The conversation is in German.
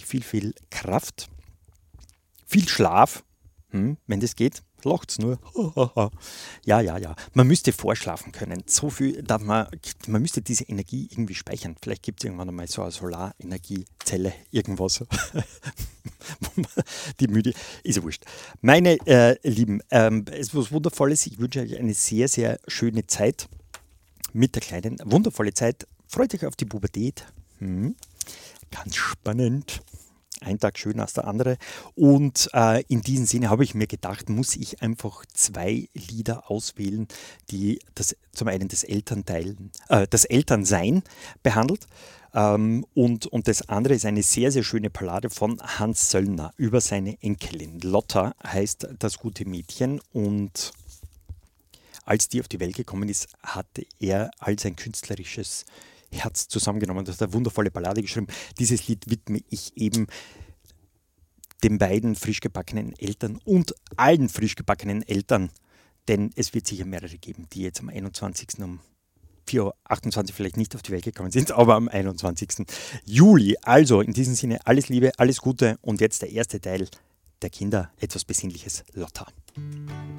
viel, viel Kraft, viel Schlaf, wenn das geht. Lacht's nur. Ja. Man müsste vorschlafen können. So viel darf man müsste diese Energie irgendwie speichern. Vielleicht gibt es irgendwann einmal so eine Solarenergiezelle, irgendwas. Die müde, ist ja wurscht. Meine Lieben, es ist was Wundervolles. Ich wünsche euch eine sehr, sehr schöne Zeit mit der Kleinen. Wundervolle Zeit. Freut euch auf die Pubertät. Ganz spannend. Ein Tag schöner als der andere. Und in diesem Sinne habe ich mir gedacht, muss ich einfach 2 Lieder auswählen, die zum einen das Elternsein behandelt. Und das andere ist eine sehr, sehr schöne Ballade von Hans Söllner über seine Enkelin. Lotta heißt das gute Mädchen, und als die auf die Welt gekommen ist, hatte er all sein künstlerisches Herz zusammengenommen. Das hat eine wundervolle Ballade geschrieben. Dieses Lied widme ich eben den beiden frisch gebackenen Eltern und allen frisch gebackenen Eltern, denn es wird sicher mehrere geben, die jetzt am 21. um 4:28 Uhr vielleicht nicht auf die Welt gekommen sind, aber am 21. Juli. Also in diesem Sinne alles Liebe, alles Gute, und jetzt der erste Teil der Kinder, etwas Besinnliches, Lotta.